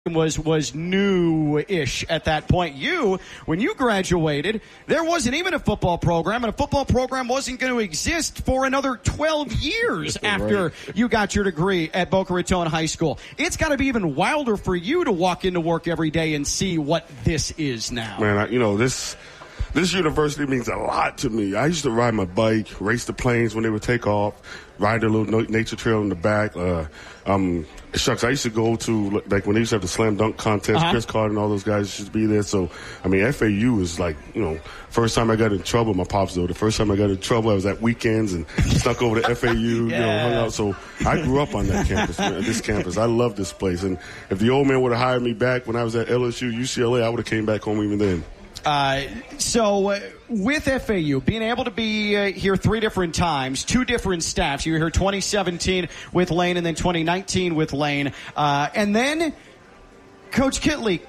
was new-ish at that point. When you graduated, there wasn't even a football program, and a football program wasn't going to exist for another 12 years after you got your degree at Boca Raton High School. It's got to be even wilder for you to walk into work every day and see what this is now. Man, this university means a lot to me. I used to ride my bike, race the planes when they would take off, ride the little nature trail in the back. I used to go to, like, when they used to have the slam dunk contest, Chris Carter and all those guys used to be there. So, FAU is like, first time I got in trouble, my pops though, the first time I got in trouble, I was at weekends and snuck over to FAU, hung out. So I grew up on that campus, this campus. I love this place. And if the old man would have hired me back when I was at LSU, UCLA, I would have came back home even then. So with FAU, being able to be here 3 different times, 2 different staffs, you were here 2017 with Lane and then 2019 with Lane, and then Coach Kittley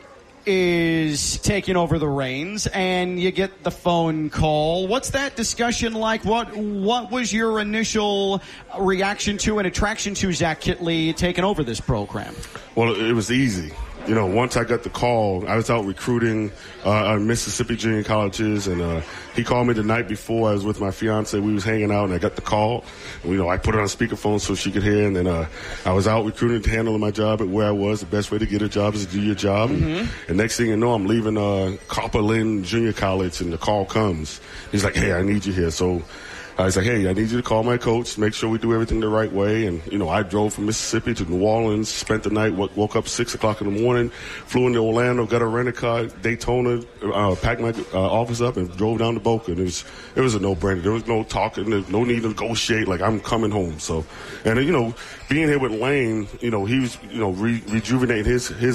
is taking over the reins, and you get the phone call. What's that discussion like? What was your initial reaction to and attraction to Zach Kittley taking over this program? Well, it was easy. Once I got the call, I was out recruiting on Mississippi junior colleges, and he called me the night before. I was with my fiance. We was hanging out, and I got the call. And, I put it on speakerphone so she could hear, and then I was out recruiting, handling my job at where I was. The best way to get a job is to do your job. Mm-hmm. And next thing you know, I'm leaving Copper Lynn Junior College, and the call comes. He's like, hey, I need you here. So I was like, hey, I need you to call my coach, make sure we do everything the right way. And, I drove from Mississippi to New Orleans, spent the night, woke up 6 o'clock in the morning, flew into Orlando, got a rental car, Daytona, packed my office up and drove down to Boca. And it was a no-brainer. There was no talking, there's no need to negotiate. Like, I'm coming home. So, and, being here with Lane, he was, rejuvenating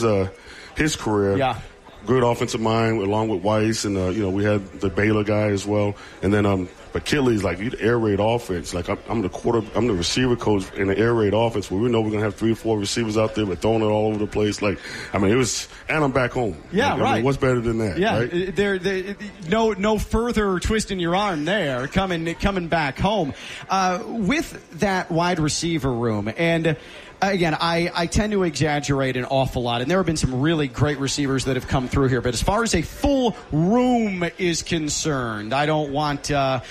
his career. Yeah. Good offensive mind along with Weiss, and we had the Baylor guy as well. And then but Kittley's like, you air raid offense. Like, I'm the receiver coach in the air raid offense where we know we're gonna have 3 or 4 receivers out there, but throwing it all over the place. Like, it was, and I'm back home. Yeah, right. What's better than that? Yeah, right? No further twisting your arm there. Coming back home with that wide receiver room. And again, I tend to exaggerate an awful lot, and there have been some really great receivers that have come through here. But as far as a full room is concerned, I don't want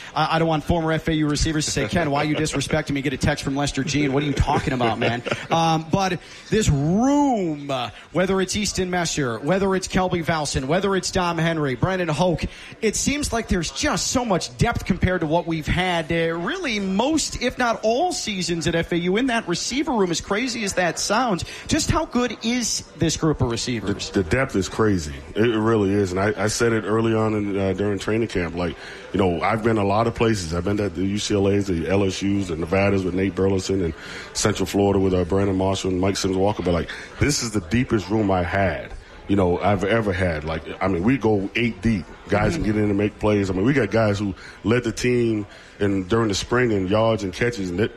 former FAU receivers to say, Ken, why are you disrespecting me? Get a text from Lester Jean. What are you talking about, man? But this room, whether it's Easton Messer, whether it's Kelby Valson, whether it's Dom Henry, Brendan Hoke, it seems like there's just so much depth compared to what we've had really most, if not all, seasons at FAU. In that receiver room, as crazy as that sounds, just how good is this group of receivers? The depth is crazy. It really is. And I said it early on during training camp. Like, I've been a lot of places. I've been at the UCLAs, the LSUs, the Nevadas with Nate Burleson, and Central Florida with Brandon Marshall and Mike Sims Walker. But, like, this is the deepest room I had, I've ever had. Like, we go 8 deep. Guys can get in and make plays. We got guys who led the team during the spring in yards and catches, and they're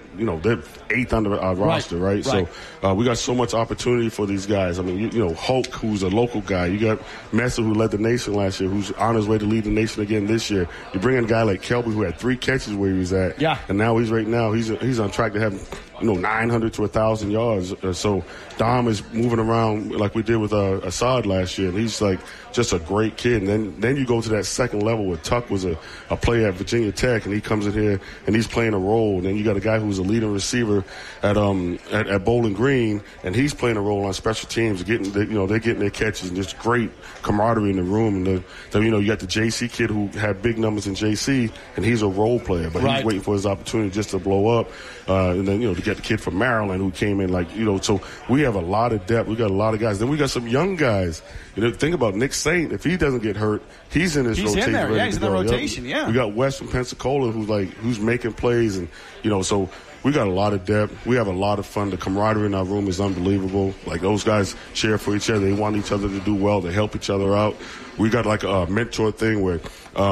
8th on our roster, right? So we got so much opportunity for these guys. Hulk, who's a local guy. You got Messer, who led the nation last year, who's on his way to lead the nation again this year. You bring in a guy like Kelby, who had 3 catches where he was at, and now he's on track to have 900 to 1,000 yards. So Dom is moving around like we did with Assad last year, and he's like just a great kid. And then you go to that second level where Tuck was a player at Virginia Tech, and he comes in here and he's playing a role. And then you got a guy who's a leading receiver at Bowling Green, and he's playing a role on special teams. They're getting their catches, and just great camaraderie in the room. And you got the JC kid who had big numbers in JC, and he's a role player, but he's waiting for his opportunity just to blow up. And then to get the kid from Maryland who came in so we have a lot of depth. We got a lot of guys. Then we got some young guys. Think about Nick Saint. If he doesn't get hurt, he's in his rotation. He's in there. Yeah, he's in the rotation. Yeah. We got Wes from Pensacola who's making plays, and so we got a lot of depth. We have a lot of fun. The camaraderie in our room is unbelievable. Like, those guys cheer for each other. They want each other to do well. They help each other out. We got like a mentor thing where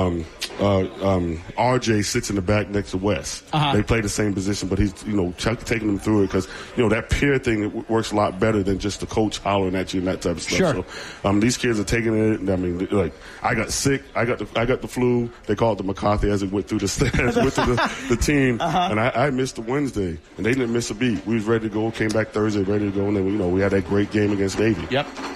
RJ sits in the back next to Wes. They play the same position, but he's taking them through it because that peer thing works a lot better than just the coach hollering at you and that type of stuff. Sure. So these kids are taking it. I got sick. I got the flu. They call it the McCarthy as it went through the team, and I missed the win. Wednesday, and they didn't miss a beat. We was ready to go, came back Thursday, ready to go, and then we had that great game against Navy. Yep.